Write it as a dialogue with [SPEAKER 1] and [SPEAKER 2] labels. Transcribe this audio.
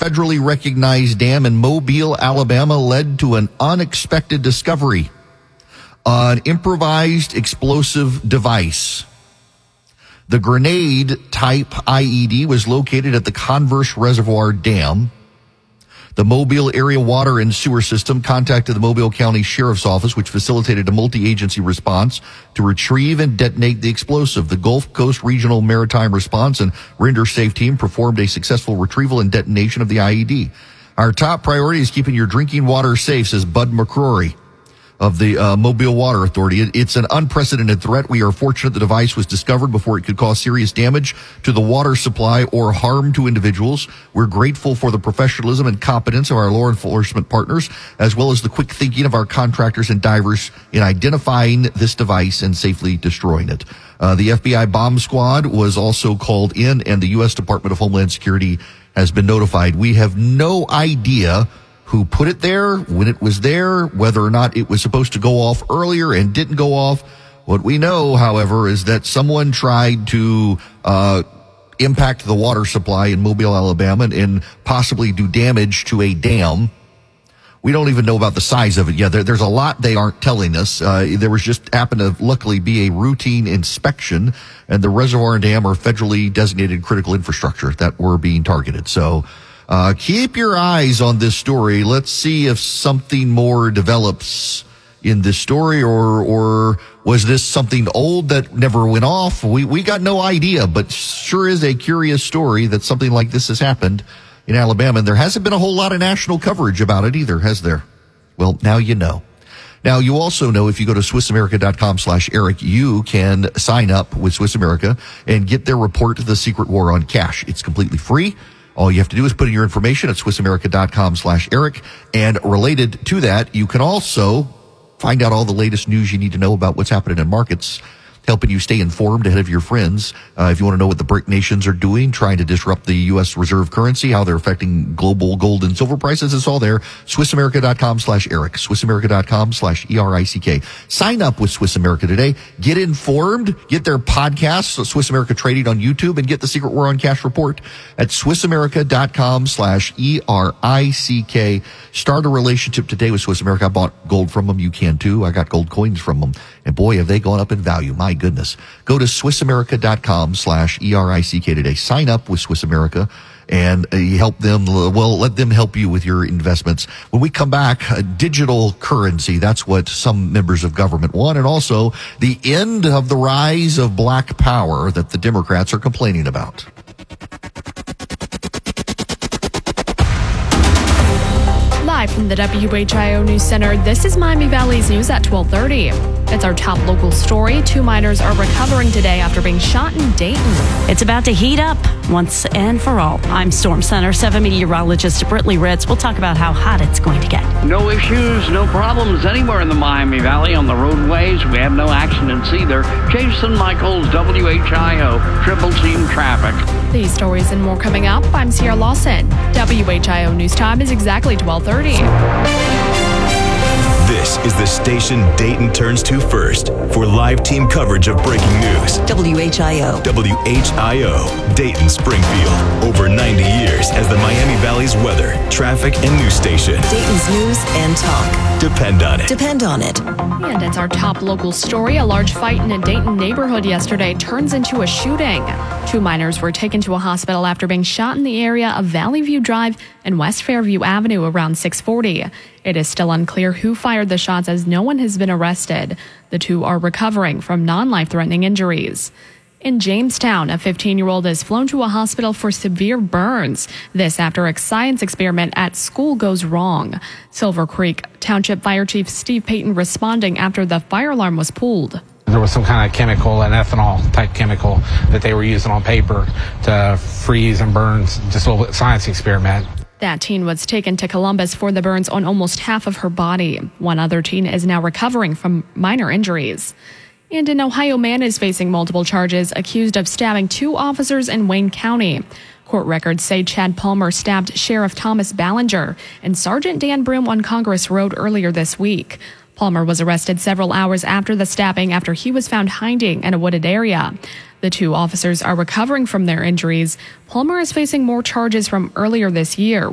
[SPEAKER 1] federally recognized dam in Mobile, Alabama, led to an unexpected discovery. An improvised explosive device. The grenade-type IED was located at the Converse Reservoir Dam. The Mobile Area Water and Sewer System contacted the Mobile County Sheriff's Office, which facilitated a multi-agency response to retrieve and detonate the explosive. The Gulf Coast Regional Maritime Response and Render Safe team performed a successful retrieval and detonation of the IED. Our top priority is keeping your drinking water safe, says Bud McCrory of the Mobile Water Authority. It's an unprecedented threat. We are fortunate the device was discovered before it could cause serious damage to the water supply or harm to individuals. We're grateful for the professionalism and competence of our law enforcement partners, as well as the quick thinking of our contractors and divers in identifying this device and safely destroying it. The FBI bomb squad was also called in, and the U.S. Department of Homeland Security has been notified. We have no idea who put it there, when it was there, whether or not it was supposed to go off earlier and didn't go off. What we know, however, is that someone tried to impact the water supply in Mobile, Alabama, and possibly do damage to a dam. We don't even know about the size of it yet. There's a lot they aren't telling us. There was just happened to luckily be a routine inspection, and the reservoir and dam are federally designated critical infrastructure that were being targeted. So keep your eyes on this story. Let's see if something more develops in this story, or was this something old that never went off? We got no idea, but sure is a curious story that something like this has happened in Alabama, and there hasn't been a whole lot of national coverage about it either, has there? Well, now you know. Now, you also know if you go to SwissAmerica.com/Eric, you can sign up with Swiss America and get their report, The Secret War on Cash. It's completely free. All you have to do is put in your information at SwissAmerica.com/Eric. And related to that, you can also find out all the latest news you need to know about what's happening in markets, helping you stay informed ahead of your friends. If you want to know what the BRIC nations are doing, trying to disrupt the U.S. reserve currency, how they're affecting global gold and silver prices, it's all there. SwissAmerica.com/Eric. SwissAmerica.com/ERICK. Sign up with Swiss America today. Get informed. Get their podcasts, Swiss America Trading on YouTube, and get the Secret War on Cash report at SwissAmerica.com/ERICK. Start a relationship today with Swiss America. I bought gold from them. You can too. I got gold coins from them. And boy, have they gone up in value. My goodness. Go to SwissAmerica.com/ERICK today. Sign up with Swiss America and help them, well, let them help you with your investments. When we come back, digital currency, that's what some members of government want, and also the end of the rise of black power that the Democrats are complaining about.
[SPEAKER 2] Live from the WHIO News Center, this is Miami Valley's news at 12:30. It's our top local story. 2 miners are recovering today after being shot in Dayton.
[SPEAKER 3] It's about to heat up once and for all. I'm Storm Center 7 meteorologist Britley Ritz. We'll talk about how hot it's going to get.
[SPEAKER 4] No issues, no problems anywhere in the Miami Valley on the roadways. We have no accidents either. Jason Michaels, WHIO, Triple Team Traffic.
[SPEAKER 2] These stories and more coming up. I'm Sierra Lawson. WHIO News Time is exactly 12:30.
[SPEAKER 5] This is the station Dayton turns to first for live team coverage of breaking news.
[SPEAKER 6] WHIO.
[SPEAKER 5] WHIO, Dayton Springfield. Over 90 years as the Miami Valley's weather, traffic, and news station.
[SPEAKER 6] Dayton's news and talk.
[SPEAKER 5] Depend on it.
[SPEAKER 6] Depend on it.
[SPEAKER 2] And it's our top local story. A large fight in a Dayton neighborhood yesterday turns into a shooting. 2 miners were taken to a hospital after being shot in the area of Valley View Drive and West Fairview Avenue around 6:40. It is still unclear who fired the shots as no one has been arrested. The 2 are recovering from non-life-threatening injuries. In Jamestown, a 15-year-old is flown to a hospital for severe burns. This after a science experiment at school goes wrong. Silver Creek Township Fire Chief Steve Payton responding after the fire alarm was pulled.
[SPEAKER 7] There was some kind of chemical, an ethanol type chemical that they were using on paper to freeze and burn, just a little science experiment.
[SPEAKER 2] That teen was taken to Columbus for the burns on almost half of her body. One other teen is now recovering from minor injuries. And an Ohio man is facing multiple charges accused of stabbing 2 officers in Wayne County. Court records say Chad Palmer stabbed Sheriff Thomas Ballinger and Sergeant Dan Broom on Congress Road earlier this week. Palmer was arrested several hours after the stabbing after he was found hiding in a wooded area. The 2 officers are recovering from their injuries. Palmer is facing more charges from earlier this year,